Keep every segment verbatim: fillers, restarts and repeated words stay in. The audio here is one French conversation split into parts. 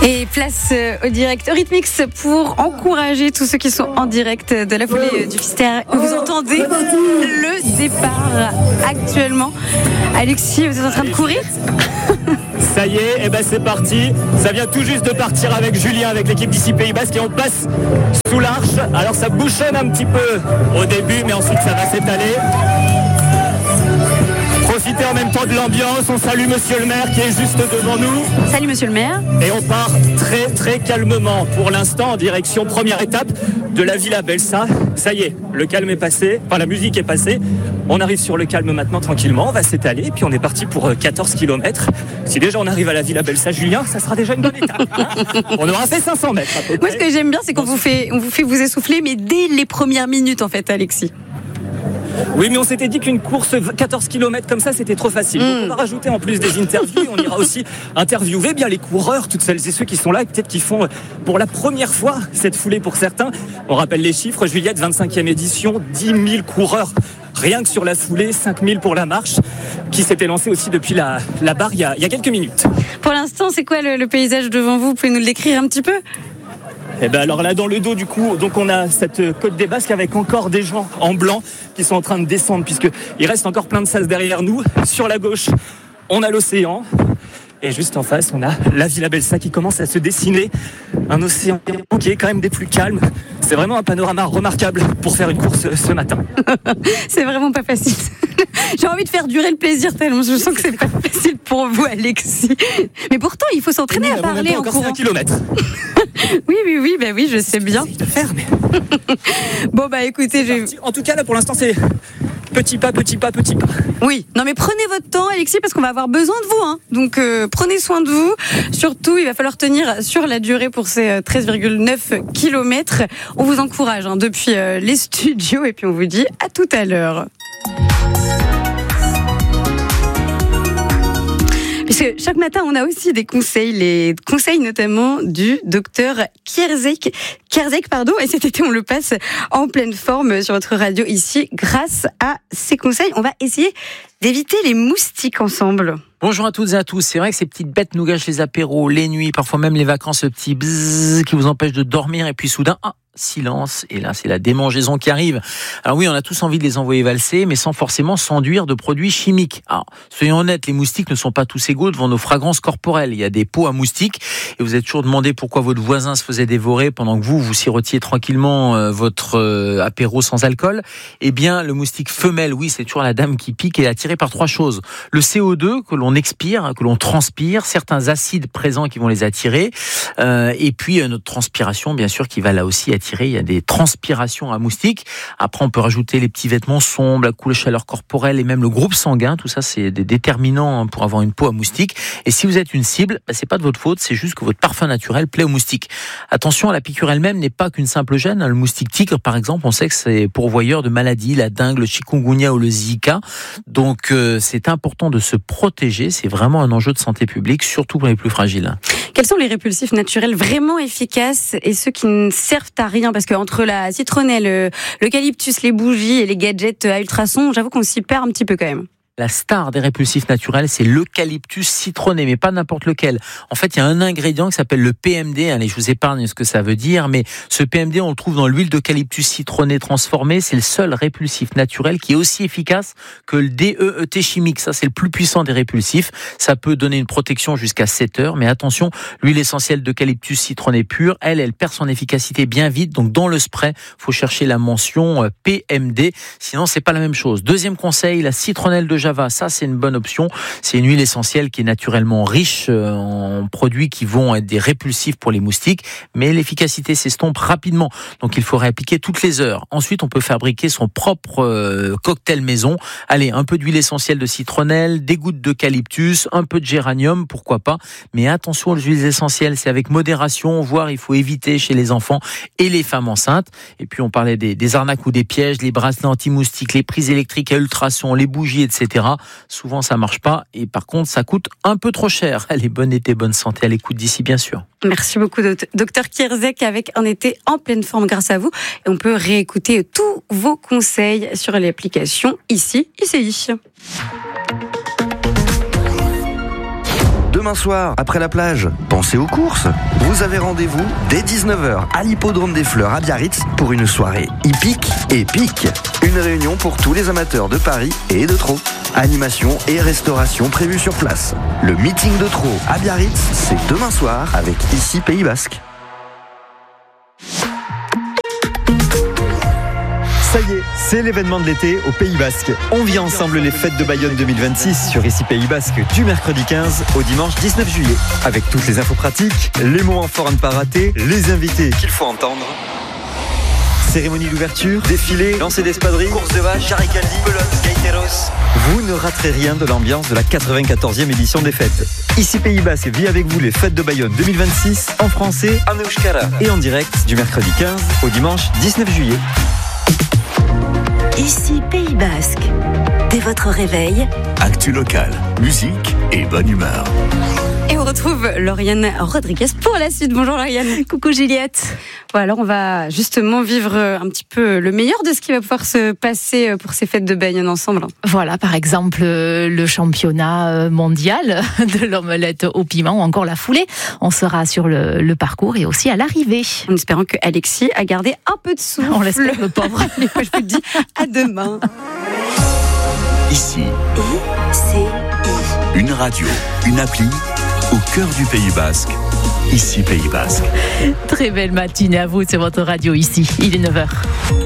Et place au direct Eurythmics pour encourager tous ceux qui sont en direct de la foulée du Finistère. Vous entendez le départ actuellement. Alexis, vous êtes en train de courir ? Ça y est, et ben c'est parti. Ça vient tout juste de partir avec Julien, avec l'équipe d'ici Pays Basque, et on passe sous l'arche. Alors ça bouchonne un petit peu au début, mais ensuite ça va s'étaler. Profitez en même temps de l'ambiance. On salue monsieur le maire qui est juste devant nous. Salut monsieur le maire. Et on part très très calmement pour l'instant en direction première étape de la Villa Belsa. Ça y est, le calme est passé, enfin la musique est passée. On arrive sur le calme maintenant tranquillement, on va s'étaler et puis on est parti pour quatorze kilomètres. Si déjà on arrive à la Villa Belsa, Julien, ça sera déjà une bonne étape. Hein. On aura fait cinq cents mètres à peu près. Moi ce que j'aime bien c'est qu'on vous fait, on vous fait vous essouffler, mais dès les premières minutes en fait, Alexis. Oui, mais on s'était dit qu'une course quatorze kilomètres comme ça, c'était trop facile. Donc on va rajouter en plus des interviews et on ira aussi interviewer bien les coureurs, toutes celles et ceux qui sont là, peut-être qui font pour la première fois cette foulée pour certains. On rappelle les chiffres, Juliette, vingt-cinquième édition, dix mille coureurs. Rien que sur la foulée, cinq mille pour la marche, qui s'était lancée aussi depuis la, la barre il y, a, il y a quelques minutes. Pour l'instant, c'est quoi le, le paysage devant vous ? Vous pouvez nous le décrire un petit peu ? Eh ben alors là dans le dos du coup, donc on a cette côte des Basques avec encore des gens en blanc qui sont en train de descendre puisque il reste encore plein de sas derrière nous. Sur la gauche, on a l'océan et juste en face, on a la Villa Belsa qui commence à se dessiner. Un océan qui est quand même des plus calmes. C'est vraiment un panorama remarquable pour faire une course ce matin. C'est vraiment pas facile. J'ai envie de faire durer le plaisir tellement je sens que c'est pas facile pour vous, Alexis. Mais pourtant, il faut s'entraîner à parler en courant. cinq kilomètres. Oui, oui, oui, bah oui, je sais bien. De faire, mais... Bon, bah écoutez, j'ai... En tout cas, là, pour l'instant, c'est petit pas, petit pas, petit pas. Oui, non mais prenez votre temps, Alexis, parce qu'on va avoir besoin de vous. Hein. Donc, euh, prenez soin de vous. Surtout, il va falloir tenir sur la durée pour ces treize virgule neuf kilomètres. On vous encourage hein, depuis euh, les studios et puis on vous dit à tout à l'heure. Puisque chaque matin, on a aussi des conseils, les conseils notamment du docteur Kierzek, Kierzek, pardon, et cet été, on le passe en pleine forme sur votre radio ici, grâce à ces conseils. On va essayer d'éviter les moustiques ensemble. Bonjour à toutes et à tous. C'est vrai que ces petites bêtes nous gâchent les apéros, les nuits, parfois même les vacances, ce petit bzzz qui vous empêche de dormir et puis soudain, ah, silence, et là c'est la démangeaison qui arrive. Alors oui, on a tous envie de les envoyer valser, mais sans forcément s'enduire de produits chimiques. Alors, soyons honnêtes, les moustiques ne sont pas tous égaux devant nos fragrances corporelles. Il y a des pots à moustiques, et vous êtes toujours demandé pourquoi votre voisin se faisait dévorer pendant que vous, vous sirotiez tranquillement euh, votre euh, apéro sans alcool. Eh bien, le moustique femelle, oui, c'est toujours la dame qui pique et est attirée par trois choses. Le C O deux que l'on expire, que l'on transpire, certains acides présents qui vont les attirer, euh, et puis euh, notre transpiration, bien sûr, qui va là aussi attirer. Il y a des transpirations à moustiques. Après, on peut rajouter les petits vêtements sombres, la couleur chaleur corporelle et même le groupe sanguin. Tout ça, c'est des déterminants pour avoir une peau à moustiques. Et si vous êtes une cible, bah, c'est pas de votre faute, c'est juste que votre parfum naturel plaît aux moustiques. Attention, la piqûre elle-même n'est pas qu'une simple gêne. Le moustique tigre, par exemple, on sait que c'est pourvoyeur de maladies, la dengue, le chikungunya ou le zika. Donc, euh, c'est important de se protéger. C'est vraiment un enjeu de santé publique, surtout pour les plus fragiles. Quels sont les répulsifs naturels vraiment efficaces et ceux qui ne servent à rien ? Parce qu'entre la citronnelle, l'eucalyptus, les bougies et les gadgets à ultrasons, j'avoue qu'on s'y perd un petit peu quand même. La star des répulsifs naturels, c'est l'eucalyptus citronné, mais pas n'importe lequel. En fait, il y a un ingrédient qui s'appelle le P M D. Allez, je vous épargne ce que ça veut dire, mais ce P M D, on le trouve dans l'huile d'eucalyptus citronné transformée. C'est le seul répulsif naturel qui est aussi efficace que le D E E T chimique. Ça, c'est le plus puissant des répulsifs. Ça peut donner une protection jusqu'à sept heures, mais attention, l'huile essentielle d'eucalyptus citronné pure, elle, elle perd son efficacité bien vite. Donc, dans le spray, faut chercher la mention P M D. Sinon, c'est pas la même chose. Deuxième conseil, la citronnelle de Java, ça c'est une bonne option. C'est une huile essentielle qui est naturellement riche en produits qui vont être des répulsifs pour les moustiques, mais l'efficacité s'estompe rapidement. Donc il faut réappliquer toutes les heures. Ensuite, on peut fabriquer son propre euh, cocktail maison. Allez, un peu d'huile essentielle de citronnelle, des gouttes d'eucalyptus, un peu de géranium, pourquoi pas. Mais attention aux huiles essentielles, c'est avec modération, voire il faut éviter chez les enfants et les femmes enceintes. Et puis on parlait des, des arnaques ou des pièges, les bracelets anti-moustiques, les prises électriques à ultrasons, les bougies, et cetera. Souvent, ça marche pas et par contre, ça coûte un peu trop cher. Allez, bon été, bonne santé à l'écoute d'ici, bien sûr. Merci beaucoup, docteur Kierzek, avec un été en pleine forme grâce à vous. Et on peut réécouter tous vos conseils sur l'application ici, I C I. demain soir, après la plage, pensez aux courses. Vous avez rendez-vous dès dix-neuf heures à l'Hippodrome des Fleurs à Biarritz pour une soirée hippique et pique. Une réunion pour tous les amateurs de paris et de trot. Animation et restauration prévues sur place. Le meeting de trot à Biarritz, c'est demain soir avec Ici Pays Basque. Ça y est, c'est l'événement de l'été au Pays Basque. On vit ensemble les fêtes de Bayonne deux mille vingt-six sur Ici Pays Basque du mercredi quinze au dimanche dix-neuf juillet. Avec toutes les infos pratiques, les moments forts à ne pas rater, les invités qu'il faut entendre. Cérémonie d'ouverture, défilé, lancer d'espadrilles, course de vaches, Jaricaldi, pelote, gaiteros. Vous ne raterez rien de l'ambiance de la quatre-vingt-quatorzième édition des fêtes. Ici Pays Basque vit avec vous les fêtes de Bayonne deux mille vingt-six en français, en euskara et en direct du mercredi quinze au dimanche dix-neuf juillet. Ici Pays Basque. Dès votre réveil, actu local, musique et bonne humeur. Et on retrouve Lauriane Rodriguez pour la suite. Bonjour Lauriane. Coucou Juliette. Bon, alors on va justement vivre un petit peu le meilleur de ce qui va pouvoir se passer pour ces fêtes de Bayonne ensemble. Voilà, par exemple le championnat mondial de l'omelette au piment ou encore la foulée. On sera sur le, le parcours et aussi à l'arrivée. En espérant que Alexis a gardé un peu de souffle. On l'espère, le pauvre. Je vous dis à demain. Ici, I-C-I. Une radio, une appli au cœur du Pays Basque. Ici Pays Basque. Très belle matinée à vous, c'est votre radio ici. Il est neuf heures.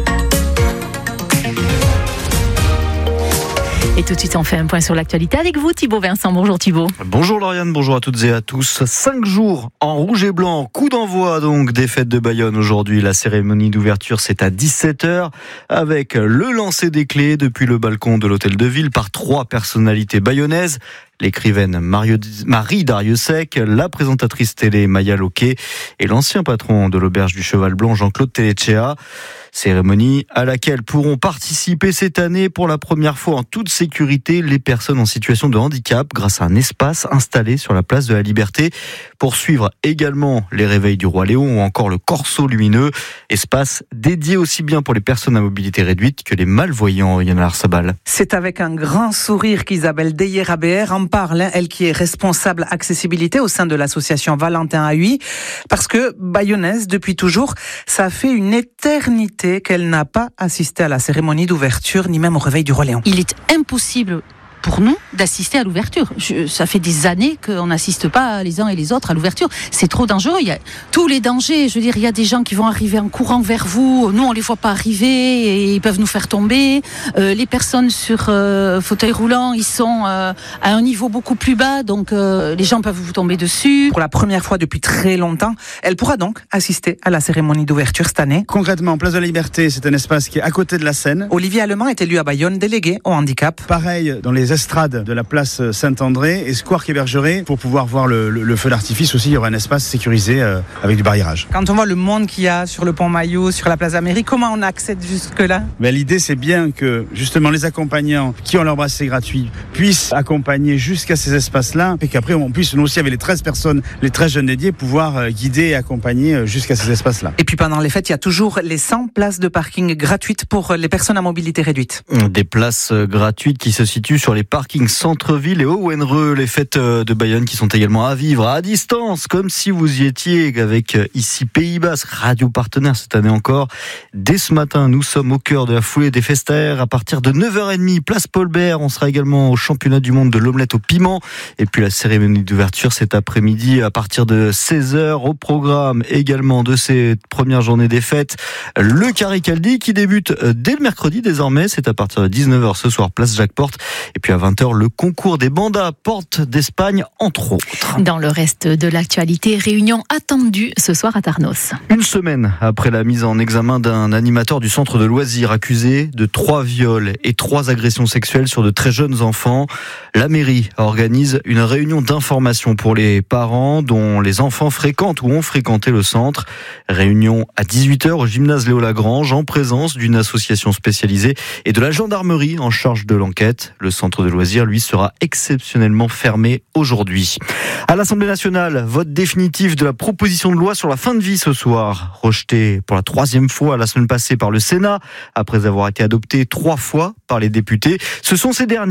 Et tout de suite, on fait un point sur l'actualité avec vous, Thibaut Vincent. Bonjour Thibaut. Bonjour Lauriane, bonjour à toutes et à tous. Cinq jours en rouge et blanc, coup d'envoi donc des fêtes de Bayonne aujourd'hui. La cérémonie d'ouverture, c'est à dix-sept heures avec le lancer des clés depuis le balcon de l'hôtel de ville par trois personnalités bayonnaises. L'écrivaine Mario, Marie Dariussec, la présentatrice télé Maya Loquet et l'ancien patron de l'auberge du Cheval Blanc Jean-Claude Telechea. Cérémonie à laquelle pourront participer cette année pour la première fois en toute sécurité les personnes en situation de handicap grâce à un espace installé sur la place de la Liberté pour suivre également les réveils du Roi Léon ou encore le Corso lumineux, espace dédié aussi bien pour les personnes à mobilité réduite que les malvoyants. Yana Arsabal. C'est avec un grand sourire qu'Isabelle Deyer-Abéer en parle, elle qui est responsable accessibilité au sein de l'association Valentin A U I, parce que bayonnaise depuis toujours, ça fait une éternité qu'elle n'a pas assisté à la cérémonie d'ouverture ni même au réveil du Roi Léon. Il est impossible pour nous d'assister à l'ouverture. Je, ça fait des années qu'on n'assiste pas les uns et les autres à l'ouverture. C'est trop dangereux. Il y a tous les dangers. Je veux dire, il y a des gens qui vont arriver en courant vers vous. Nous, on les voit pas arriver et ils peuvent nous faire tomber. Euh, les personnes sur euh, fauteuil roulant, ils sont euh, à un niveau beaucoup plus bas, donc euh, les gens peuvent vous tomber dessus. Pour la première fois depuis très longtemps, elle pourra donc assister à la cérémonie d'ouverture cette année. Concrètement, Place de la Liberté, c'est un espace qui est à côté de la Seine. Olivier Allemand est élu à Bayonne, délégué au handicap. Pareil dans les estrades de la place Saint-André et Square Quai Bergeret pour pouvoir voir le, le, le feu d'artifice aussi. Il y aura un espace sécurisé euh, avec du barriérage. Quand on voit le monde qu'il y a sur le pont Maillot, sur la place d'Amérique, comment on accède jusque-là? Ben, l'idée, c'est bien que justement les accompagnants qui ont leur bracelet gratuit puissent accompagner jusqu'à ces espaces-là et qu'après on puisse, nous aussi avec les treize personnes, les treize jeunes dédiés, pouvoir euh, guider et accompagner jusqu'à ces espaces-là. Et puis pendant les fêtes, il y a toujours les cent places de parking gratuites pour les personnes à mobilité réduite. Des places gratuites qui se situent sur les parkings centre-ville et au Wenreux. Les fêtes de Bayonne qui sont également à vivre à distance, comme si vous y étiez avec Ici Pays Basque, radio partenaire cette année encore. Dès ce matin, nous sommes au cœur de la foulée des festères. À partir de neuf heures trente, place Paul Bert. On sera également au championnat du monde de l'omelette au piment. Et puis la cérémonie d'ouverture cet après-midi à partir de seize heures. Au programme également de cette première journée des fêtes, le Caricaldi qui débute dès le mercredi désormais. C'est à partir de dix-neuf heures ce soir, place Jacques Porte. Et puis à vingt heures, le concours des bandas Porte d'Espagne, entre autres. Dans le reste de l'actualité, réunion attendue ce soir à Tarnos. Une semaine après la mise en examen d'un animateur du centre de loisirs accusé de trois viols et trois agressions sexuelles sur de très jeunes enfants, la mairie organise une réunion d'information pour les parents dont les enfants fréquentent ou ont fréquenté le centre. Réunion à dix-huit heures au gymnase Léo Lagrange en présence d'une association spécialisée et de la gendarmerie en charge de l'enquête. Le centre de loisirs, lui, sera exceptionnellement fermé aujourd'hui. À l'Assemblée nationale, vote définitif de la proposition de loi sur la fin de vie ce soir. Rejetée pour la troisième fois la semaine passée par le Sénat, après avoir été adoptée trois fois par les députés. Ce sont ces derniers qui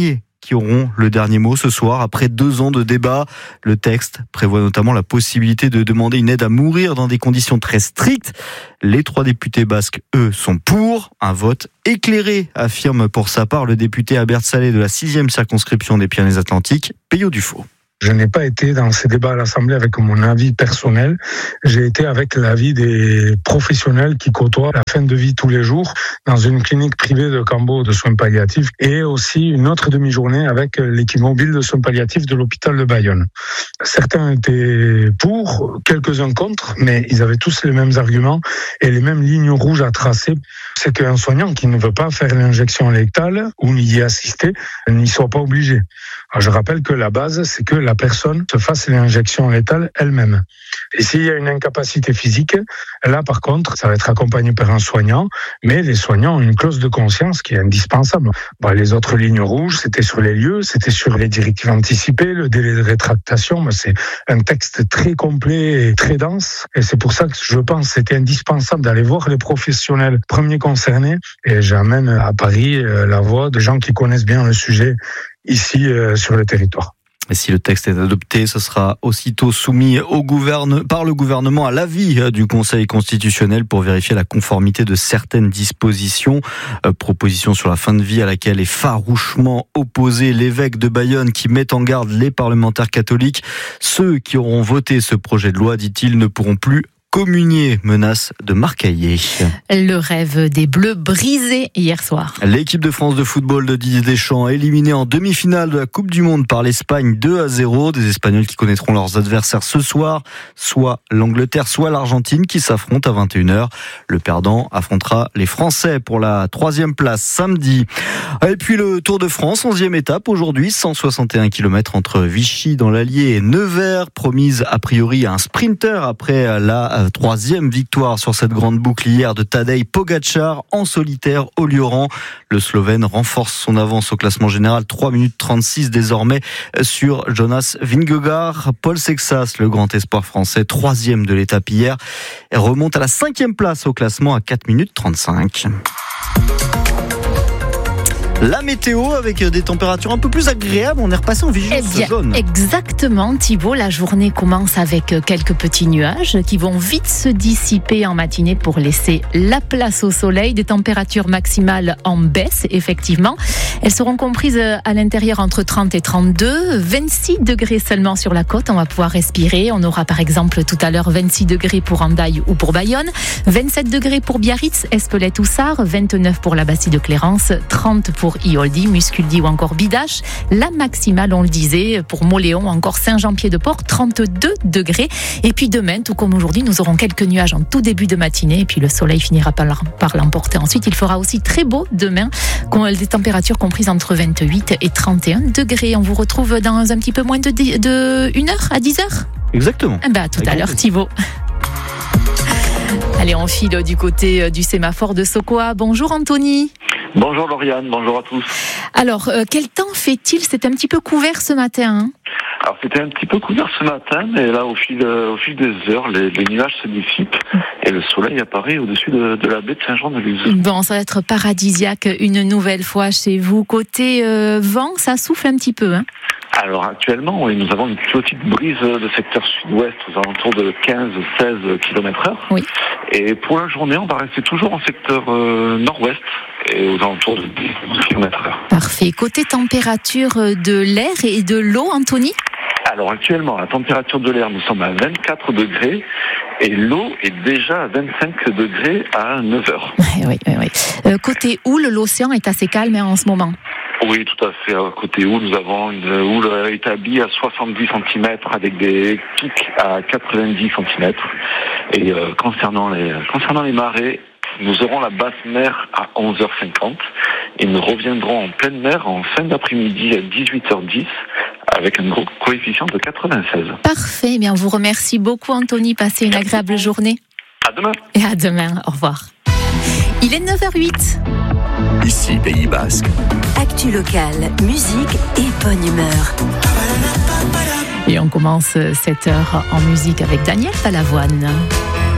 qui auront le dernier mot ce soir. Après deux ans de débat, le texte prévoit notamment la possibilité de demander une aide à mourir dans des conditions très strictes. Les trois députés basques, eux, sont pour. Un vote éclairé, affirme pour sa part le député Albert Salé de la sixième circonscription des Pyrénées-Atlantiques, Peyo Dufaux. Je n'ai pas été dans ces débats à l'Assemblée avec mon avis personnel. J'ai été avec l'avis des professionnels qui côtoient la fin de vie tous les jours dans une clinique privée de Cambo de soins palliatifs et aussi une autre demi-journée avec l'équipe mobile de soins palliatifs de l'hôpital de Bayonne. Certains étaient pour, quelques-uns contre, mais ils avaient tous les mêmes arguments et les mêmes lignes rouges à tracer. C'est qu'un soignant qui ne veut pas faire l'injection létale ou n'y y assister n'y soit pas obligé. Alors je rappelle que la base, c'est que la personne se fasse l'injection létale elle-même. Et s'il y a une incapacité physique, là par contre, ça va être accompagné par un soignant, mais les soignants ont une clause de conscience qui est indispensable. Bon, les autres lignes rouges, c'était sur les lieux, c'était sur les directives anticipées, le délai de rétractation, mais c'est un texte très complet et très dense, et c'est pour ça que je pense que c'était indispensable d'aller voir les professionnels premiers concernés, et j'amène à Paris la voix de gens qui connaissent bien le sujet ici euh, sur le territoire. Et si le texte est adopté, ce sera aussitôt soumis au gouverne, par le gouvernement à l'avis du Conseil constitutionnel pour vérifier la conformité de certaines dispositions. Euh, proposition sur la fin de vie à laquelle est farouchement opposé l'évêque de Bayonne qui met en garde les parlementaires catholiques. Ceux qui auront voté ce projet de loi, dit-il, ne pourront plus communier, menace de Marc Ayé. Le rêve des Bleus brisé hier soir. L'équipe de France de football de Didier Deschamps éliminée en demi-finale de la Coupe du Monde par l'Espagne deux à zéro. Des Espagnols qui connaîtront leurs adversaires ce soir, soit l'Angleterre, soit l'Argentine qui s'affrontent à vingt et une heures. Le perdant affrontera les Français pour la troisième place samedi. Et puis le Tour de France, onzième étape aujourd'hui, cent soixante et un kilomètres entre Vichy dans l'Allier et Nevers, promise a priori à un sprinter après la troisième victoire sur cette grande boucle hier de Tadej Pogačar en solitaire au Lioran. Le Slovène renforce son avance au classement général, trois minutes trente-six désormais sur Jonas Vingegaard. Paul Sexas, le grand espoir français, troisième de l'étape hier, remonte à la cinquième place au classement à quatre minutes trente-cinq. La météo avec des températures un peu plus agréables, on est repassé en vigilance eh bien, jaune. Exactement Thibaut, la journée commence avec quelques petits nuages qui vont vite se dissiper en matinée pour laisser la place au soleil. Des températures maximales en baisse, effectivement. Elles seront comprises à l'intérieur entre trente et trente-deux, vingt-six degrés seulement sur la côte, on va pouvoir respirer. On aura par exemple tout à l'heure vingt-six degrés pour Hendaye ou pour Bayonne, vingt-sept degrés pour Biarritz, Espelette ou Sarre, vingt-neuf pour la Bastille de Clérance, trente pour Ioldi, Musculdi ou encore Bidache. La maximale, on le disait, pour Moléon, encore Saint-Jean-Pied-de-Port, trente-deux degrés. Et puis demain, tout comme aujourd'hui, nous aurons quelques nuages en tout début de matinée et puis le soleil finira par, par l'emporter. Ensuite, il fera aussi très beau demain, des températures comprises entre vingt-huit et trente et un degrés. On vous retrouve dans un petit peu moins de, de une heure à dix heures. Exactement. Bah, à tout à l'heure, Thibaut. Allez, on file du côté du sémaphore de Sokoa. Bonjour Anthony. Bonjour Lauriane, bonjour à tous. Alors, euh, quel temps fait-il ? C'est un petit peu couvert ce matin. Hein Alors, c'était un petit peu couvert ce matin, mais là, au fil, euh, au fil des heures, les, les nuages se dissipent et le soleil apparaît au-dessus de, de la baie de Saint-Jean-de-Luz. Bon, ça va être paradisiaque une nouvelle fois chez vous. Côté euh, vent, ça souffle un petit peu, hein ? Alors actuellement, oui, nous avons une petite brise de secteur sud-ouest aux alentours de quinze à seize kilomètres heure. Oui. Et pour la journée, on va rester toujours en secteur euh, nord-ouest et aux alentours de dix à douze kilomètres heure. Parfait. Côté température de l'air et de l'eau, Anthony ? Alors actuellement, la température de l'air, nous sommes à vingt-quatre degrés et l'eau est déjà à vingt-cinq degrés à neuf heures. Oui, oui, oui. oui. Euh, côté houle, l'océan est assez calme hein, en ce moment. Oui, tout à fait. À côté houle, nous avons une houle établie à soixante-dix centimètres avec des pics à quatre-vingt-dix centimètres. Et euh, concernant les concernant les marées, nous aurons la basse mer à onze heures cinquante et nous reviendrons en pleine mer en fin d'après-midi à dix-huit heures dix avec un gros coefficient de quatre-vingt-seize. Parfait. Bien, on vous remercie beaucoup, Anthony. Passez une agréable journée. À demain. Et à demain. Au revoir. Il est neuf heures huit. Ici, Pays Basque. Actu locale, musique et bonne humeur. Et on commence cette heure en musique avec Daniel Balavoine.